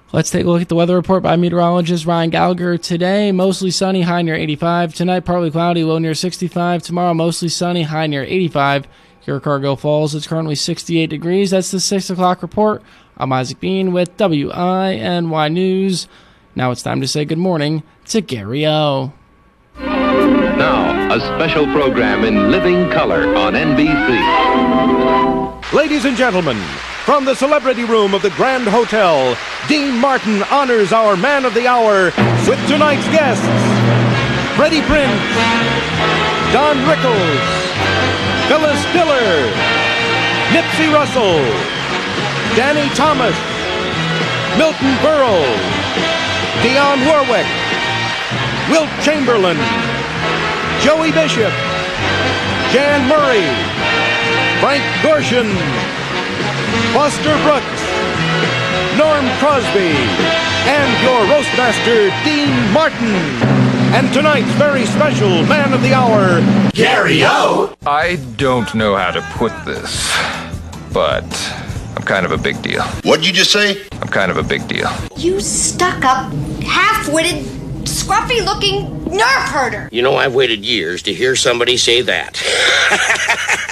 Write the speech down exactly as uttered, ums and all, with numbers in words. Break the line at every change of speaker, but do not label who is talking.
Let's take a look at the weather report by meteorologist Ryan Gallagher. Today, mostly sunny, high near eighty-five. Tonight, partly cloudy, low near sixty-five. Tomorrow, mostly sunny, high near eighty-five. Here at Cargill Falls, it's currently sixty-eight degrees. That's the six o'clock report. I'm Isaac Bean with W I N Y News. Now it's time to say good morning to Gary O.
Now, a special program in living color on N B C.
Ladies and gentlemen, from the celebrity room of the Grand Hotel, Dean Martin honors our man of the hour with tonight's guests: Freddie Prinze, Don Rickles, Phyllis Diller, Nipsey Russell, Danny Thomas, Milton Berle, Dionne Warwick, Wilt Chamberlain, Joey Bishop, Jan Murray, Frank Gorshin, Foster Brooks, Norm Crosby, and your roastmaster, Dean Martin. And tonight's very special man of the hour, Gary O.
I don't know how to put this, but I'm kind of a big deal.
What'd you just say?
I'm kind of a big deal.
You stuck-up, half-witted, scruffy-looking nerve herder.
You know, I've waited years to hear somebody say that.